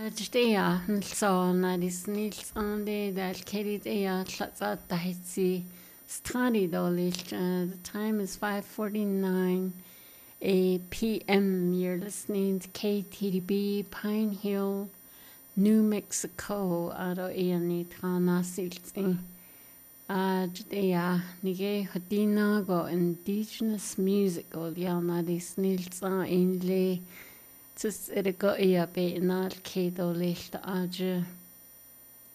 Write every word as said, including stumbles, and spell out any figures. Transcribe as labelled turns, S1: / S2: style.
S1: Ajtea nilsona dis nils ande dal keridea tlatsa tahitsi study dolish. The time is five forty-nine a p m. You're listening to K T D B Pine Hill, New Mexico. Aro iani trana silti. Ajtea nige hadina go indigenous music ol yana dis nils inle. Tus er go ia be nal kedo licht aje